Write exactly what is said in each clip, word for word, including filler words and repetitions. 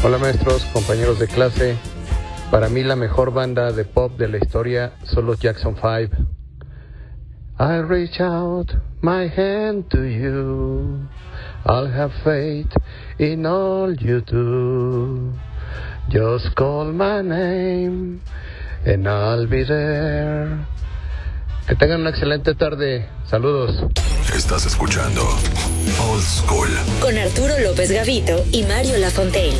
Hola maestros, compañeros de clase. Para mí la mejor banda de pop de la historia son los Jackson five. I'll reach out my hand to you. I'll have faith in all you do. Just call my name and I'll be there. Que tengan una excelente tarde. Saludos. Estás escuchando Old School con Arturo López Gavito y Mario Lafontaine.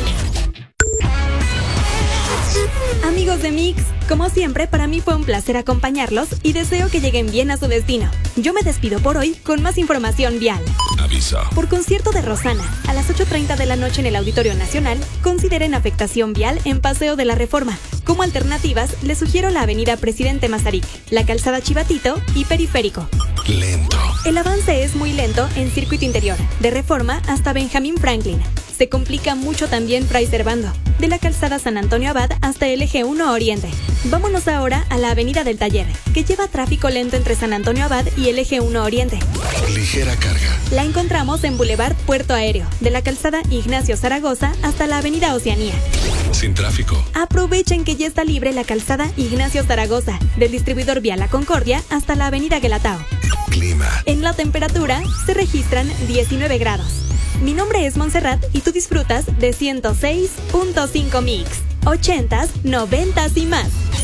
Amigos de Mix, como siempre, para mí fue un placer acompañarlos y deseo que lleguen bien a su destino. Yo me despido por hoy con más información vial. Avisa. Por concierto de Rosana, a las ocho treinta de la noche en el Auditorio Nacional, consideren afectación vial en Paseo de la Reforma. Como alternativas, les sugiero la avenida Presidente Mazarik, la calzada Chivatito y Periférico. Lento. El avance es muy lento en circuito interior, de Reforma hasta Benjamín Franklin. Se complica mucho también Fray Servando, de la calzada San Antonio Abad hasta el eje uno Oriente. Vámonos ahora a la avenida del Taller, que lleva tráfico lento entre San Antonio Abad y el eje uno Oriente. Ligera carga. La encontramos en Boulevard Puerto Aéreo, de la calzada Ignacio Zaragoza hasta la avenida Oceanía. Sin tráfico. Aprovechen que ya está libre la calzada Ignacio Zaragoza, del distribuidor Vía La Concordia hasta la avenida Guelatao. Clima. En la temperatura se registran diecinueve grados. Mi nombre es Montserrat y tú disfrutas de ciento seis punto cinco Mix, ochentas, noventas y más.